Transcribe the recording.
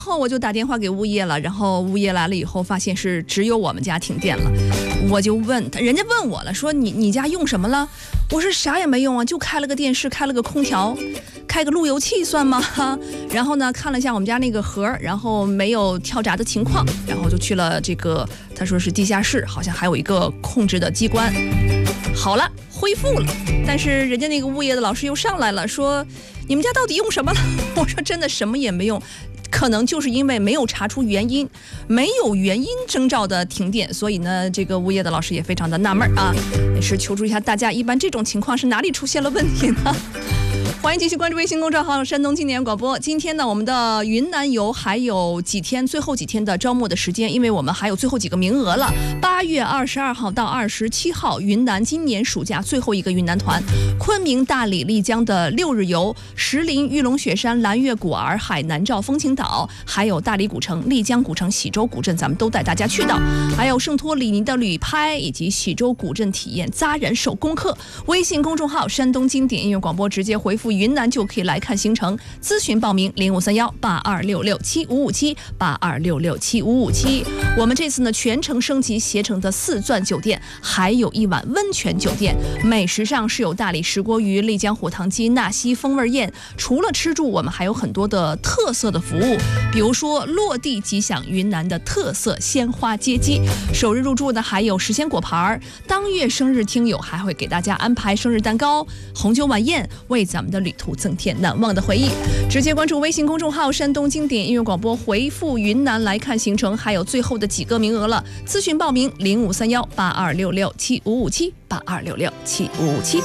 后我就打电话给物业了，然后物业来了以后，发现是只有我们家停电了。我就问他，人家问我了，说你家用什么了？我说啥也没用啊，就开了个电视，开了个空调，开个路由器算吗？然后呢，看了一下我们家那个盒，然后没有跳闸的情况，然后就去了这个，他说是地下室，好像还有一个控制的机关。好了，恢复了，但是人家那个物业的老师又上来了，说你们家到底用什么了？我说真的什么也没用。可能就是因为没有查出原因，没有原因征兆的停电，所以呢，这个物业的老师也非常的纳闷啊，也是求助一下大家，一般这种情况是哪里出现了问题呢？欢迎继续关注微信公众号山东青年广播。今天呢，我们的云南游还有几天，最后几天的招募的时间，因为我们还有最后几个名额了。8月22号到27号，云南今年暑假最后一个云南团，昆明、大理、丽江的6日游，石林、玉龙雪山、蓝月古洱海、南诏风情岛，还有大理古城、丽江古城、喜洲古镇，咱们都带大家去到。还有圣托里尼的旅拍以及喜洲古镇体验扎人手工课。微信公众号山东经典音乐广播，直接回复云南就可以来看行程，咨询报名05318266755782667557。我们这次呢全程升级携程的4钻酒店，还有1晚温泉酒店。美食上是有大理石锅鱼、丽江火塘鸡、纳西风味宴。除了吃住，我们还有很多的特色的服务，比如说落地即享云南的特色鲜花接机。首日入住的还有时鲜果盘，当月生日听友还会给大家安排生日蛋糕、红酒晚宴，为咱们的旅途增添难忘的回忆。直接关注微信公众号山东经典音乐广播，回复云南来看行程，还有最后的几个名额了。咨询报名05318266755782667557。